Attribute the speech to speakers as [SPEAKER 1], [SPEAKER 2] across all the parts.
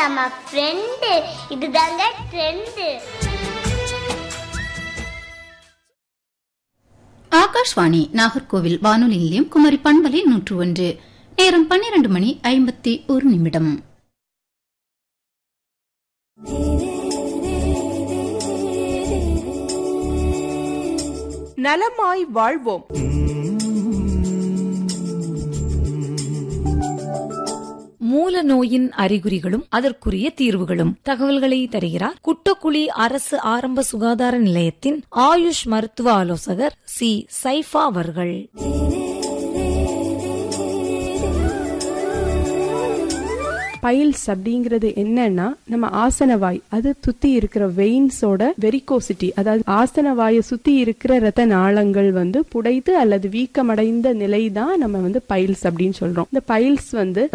[SPEAKER 1] நம்ம ஃப்ரெண்டு. இதுதாங்க ட்ரெண்டு.
[SPEAKER 2] ஆகாஷ்வாணி நாகர்கோவில் வானொலி நிலையம் குமரி பண்பலை 101. நேரம் 12:51.
[SPEAKER 3] நலமாய் வாழ்வோம். மூல நோயின் அறிகுறிகளும் அதற்குரிய தீர்வுகளும் தகவல்களை தருகிறார் குட்டக்குழி அரசு ஆரம்ப சுகாதார நிலையத்தின் ஆயுஷ் மருத்துவ ஆலோசகர் சி. சைஃபா அவர்கள்.
[SPEAKER 4] பைல்ஸ் அப்படிங்கிறது என்னன்னா, நம்ம ஆசனவாய் அது சுத்தி இருக்கிற வெயின்ஸோட வெரிகோசிட்டி, அதாவது ஆசனவாயை சுத்தி இருக்கிற ரத்த நாளங்கள் புடைத்து அல்லது வீக்கமடைந்த நிலை தான் நம்ம பைல்ஸ் அப்படின்னு சொல்றோம். இந்த பைல்ஸ்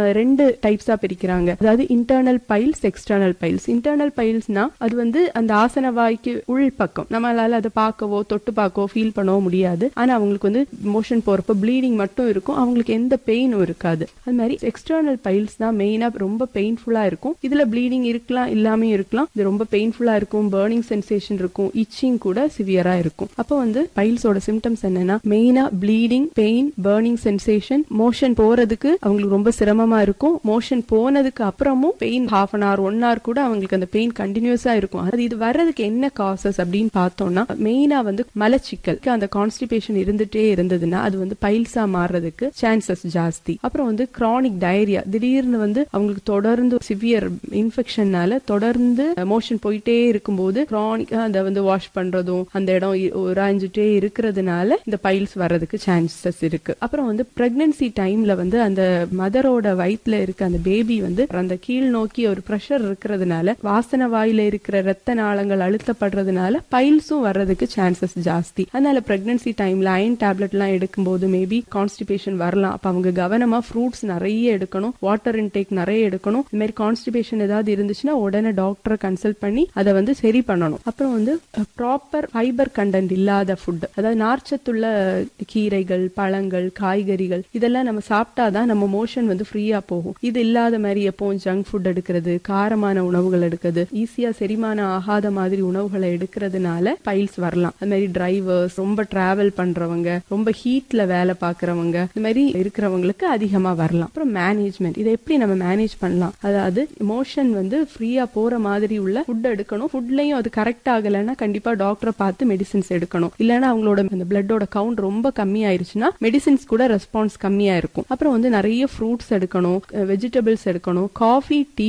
[SPEAKER 4] 2 டைப்ஸா பிரிக்கிறாங்க. அதாவது internal files, external files. Internal பைல்ஸ்னா அது அந்த ஆசனவாய்க்கு உள் பக்கம், நம்மளால அதை பார்க்கவோ தொட்டு பார்க்கவோ ஃபீல் பண்ணவோ முடியாது. ஆனா அவங்களுக்கு மோஷன் போறப்ப ப்ளீடிங் மட்டும் இருக்கும், அவங்களுக்கு எந்த பெயினும் இருக்காது. அது மாதிரி எக்ஸ்டர்னல் பைல்ஸ் தான் மெயினா ரொம்ப பெயின்ஃபுல்லா இருக்கும். இதுல ப்ளீடிங் இருக்கலாம், இல்லாம இருக்கலாம். இது ரொம்ப பெயின்ஃபுல்லா இருக்கும், பர்னிங் சென்சேஷன் இருக்கும், இச்சிங் கூட சிவியரா இருக்கும். அப்போ பைல்ஸோட சிம்டம்ஸ் என்னன்னா, மெயினா bleeding, pain, burning sensation, motion போறதுக்கு அவங்களுக்கு ரொம்ப சிரமமா இருக்கும். மோஷன் போனதுக்கு அப்புறமும் pain, half an hour 1 hour கூட அவங்களுக்கு அந்த பெயின் கண்டினியூஸா இருக்கும். அது இது வர்றதுக்கு என்ன காசஸ் அப்படின்னு பார்த்தோம்னா, மெயினா மலச்சிக்கல், அந்த கான்ஸ்டிபேஷன் இருந்துட்டே இருந்ததுன்னா அது பைல்ஸா மாறுறதுக்கு சான்சஸ் ஜாஸ்தி. அப்புறம் கிரானிக் டயரியா, திடீர்னு அவங்களுக்கு தொடர்ந்து சிவியர் இன்ஃபெக்ஷன்னால தொடர்ந்து மோஷன் போயிட்டே இருக்கும்போது கிரானிக் அதை வாஷ் பண்றதும் அந்த இடம் உராய்ஞ்சிட்டே இருக்கிறதுனால இந்த பைல்ஸ் வர்றதுக்கு சான்சஸ் இருக்கு. அப்புறம் பிரெக்னன்சி டைம்ல அந்த மதரோட வயிற்றுல இருக்க அந்த பேபி அந்த கீழ் நோக்கி ஒரு பிரஷர் இருக்கிறதுனால, வாசன வாயில இருக்கிற ரத்த நாளங்கள் அழுத்தப்படுறதுனால பைல்ஸும் வர்றதுக்கு சான்சஸ் ஜாஸ்தி. அதனால பிரெக்னன்சி டைம்ல அயன் டேப்லெட் எல்லாம் எடுக்கும்போது மேபி கான்ஸ்டிபேஷன் வரலாம். அப்ப அவங்க கவனமா ஃப்ரூட்ஸ் நிறைய எடுக்கணும், வாட்டர் இன்டேக் நிறைய எடுக்கணும். இந்த மாதிரி கான்ஸ்டிபேஷன் ஏதாவது இருந்துச்சுன்னா உடனே டாக்டரை கன்சல்ட் பண்ணி அதை சரி பண்ணணும். அப்புறம் ப்ராப்பர் ஃபைபர் கண்டென்ட் இல்லாத ஃபுட், அதாவது நார்ச்சத்துள்ள கீரைகள், பழங்கள், காய்கறிகள் இதெல்லாம் நம்ம சாப்பிட்டாதான் நம்ம மோஷன் ஃப்ரீயா போகும். இது இல்லாத மாதிரி எப்பவும் ஜங்க் ஃபுட் எடுக்கிறது, காரமான உணவுகள் எடுக்கிறது, ஈஸியா செரிமானம் ஆகாத மாதிரி உணவுகளை எடுக்கிறதுனால பைல்ஸ் வரலாம். அது மாதிரி டிரைவர்ஸ், ரொம்ப டிராவல் பண்றவங்க, ரொம்ப ஹீட்ல வேலை பாக்குறவங்க, இந்த மாதிரி இருக்கிறவங்களுக்கு அதிகமா வரலாம். அப்புறம் மேனேஜ்மெண்ட், இதை எப்படி நம்ம மேனேஜ் பண்ணலாம்? அதாவது மோஷன் ஃப்ரீயா போற மாதிரி உள்ள ஃபுட் எடுக்கணும். ஃபுட்லயும் அது கரெக்ட் ஆகலைன்னா கண்டிப்பா டாக்டரை பார்த்து மெடிசின்ஸ் எடுக்கணும். இல்லைன்னா அவங்களோட அந்த பிளட்டோட கவுண்ட் ரொம்ப கம்மியாயிருச்சுன்னா மெடிசின்ஸ் கூட ரெஸ்பான்ஸ் கம்மியா இருக்கும். அப்புறம் நிறைய ஃப்ரூட்ஸ் எடுக்கணும், வெஜிடபிள்ஸ் எடுக்கணும். காஃபி, டீ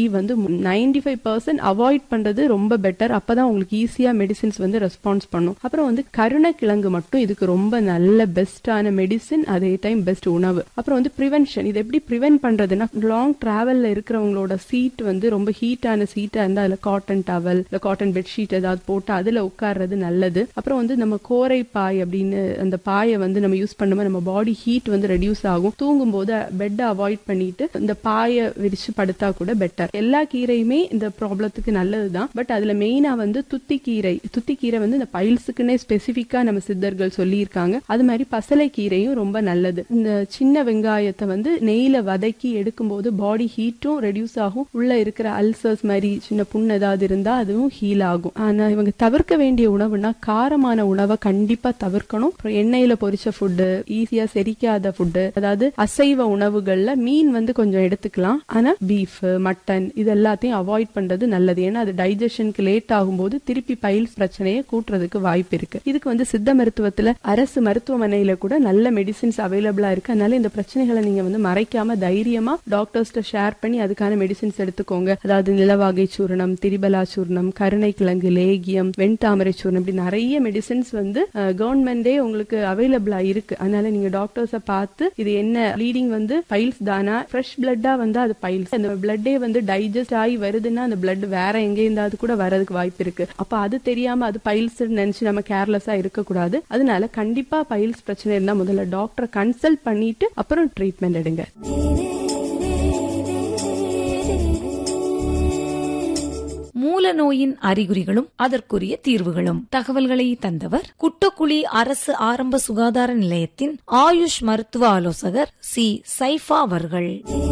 [SPEAKER 4] 95% அவாய்ட் பண்றது ரொம்ப பெட்டர். அப்பதான் உங்களுக்கு ஈஸியா மெடிசின்ஸ் ரெஸ்பான்ஸ் பண்ணும். அப்புறம் கருணக்கிழங்கு மட்டும் இதுக்கு ரொம்ப நல்ல பெஸ்டான மெடிசின், அதே டைம் பெஸ்ட் உணவு. அப்புறம் ப்ரிவென்ஷன், இது எப்படி ப்ரிவென்ட் பண்றதுன்னா, லாங் டிராவல்ல இருக்கிறவங்களோட சீட் ரொம்ப ஹீட்டான சீட்டா இருந்தா அதுல காட்டன் டவல் இல்ல காட்டன் பெட்ஷீட் ஏதாவது போட்டு அதுல உட்கார்றது நல்லது. அப்புறம் நம்ம கோரை பாய் அப்படின்னு அந்த பாயை நம்ம யூஸ் பண்ணும்போது நம்ம பாடி ஹீட் ரெடியூஸ் ஆகும். தூங்கும் போது பெட்டை அவாய்ட் பண்ணிட்டு இந்த பாயை விரிச்சு படுத்தா கூட பெட்டர். எல்லா கீரையுமே இந்த ப்ராப்ளத்துக்கு நல்லதுதான். பட் அதுல மெயினா துத்திக்கீரை இந்த பைல்ஸுக்குன்னே ஸ்பெசிபிக்கா நம்ம சித்தர்கள் சொல்லியிருக்காங்க. அது மாதிரி பசலை கீரையும் ரொம்ப நல்லது. இந்த சின்ன வெங்காயத்தை நெய்ல வதக்கி எடுக்கும்போது பாடி ஹீட்டும் ரெடியூஸ் ஆகும். உள்ள இருக்கிற அல்சர்ஸ் மாதிரி சின்ன புண்ணு ஏதாவது இருந்தா அதுவும் ஹீல் ஆகும். ஆனா இவங்க தவிர்க்க வேண்டிய உணவுனா காரமான உணவை கண்டிப்பா தவிர்க்கணும். எண்ணெயில பொரிச்ச ஃபுட்டு, ஈஸியா செரிக்காத ஃபுட்டு, அதாவது அசைவ உணவுகள்ல மீன் கொஞ்சம் எடுத்துக்கலாம். ஆனா பீஃப், மட்டன் இது எல்லாத்தையும் அவாய்ட் பண்றது நல்லது. ஏன்னா அது டைஜஷனுக்கு லேட் ஆகும்போது திருப்பி பைல்ஸ் பிரச்சனையை கூட்டுறதுக்கு வாய்ப்பு இருக்கு. இதுக்கு சித்த மருத்துவத்துல அரசு மருத்துவமனையில கூட நல்ல மெடிசின்ஸ் அவைலபிளா இருக்கு. அதனால இந்த பிரச்சனைகளை நீங்க மறைக்காம தைரியமா டாக்டர்ஸ்ட ஷேர் பண்ணி அதுக்கான மெடிசின்ஸ் எடுத்துக்கோங்க. அதாவது நிலவாகை சூர்ணம், திரிபலா சூர்ணம், கருணைக்கிழங்கு லேகியம், வெண்தாமரை சூர்ணம், இப்படி நிறைய மெடிசின்ஸ் கவர்மெண்டே உங்களுக்கு அவைலபிளா இருக்கு. அதனால நீங்க டாக்டர்ஸ பார்த்து இது என்ன ப்ளீடிங் பைல்ஸ் தானா, ஃப்ரெஷ் பிளட்டா அது பைல்ஸ், அந்த பிளட்டே டைஜஸ்ட் ஆகி வருதுன்னா அந்த பிளட் வேற எங்க இருந்தாவது கூட வரதுக்கு வாய்ப்பு இருக்கு. அப்ப அது தெரியாம அது பைல்ஸ் நினைச்சு நம்ம கேர்லெஸ்ஸா இருக்க கூடாது. அதனால கண்டிப்பா பைல்ஸ் பிரச்சனை இருந்தா முதல்ல டாக்டரை கன்சல்ட் பண்ணிட்டு அப்புறம் ட்ரீட்மெண்ட் எடுங்க.
[SPEAKER 3] மூல நோயின் அறிகுறிகளும் அதற்குரிய தீர்வுகளும் தகவல்களை தந்தவர் குட்டக்குழி அரசு ஆரம்ப சுகாதார நிலையத்தின் ஆயுஷ் மருத்துவ ஆலோசகர் சி. சைஃபா அவர்கள்.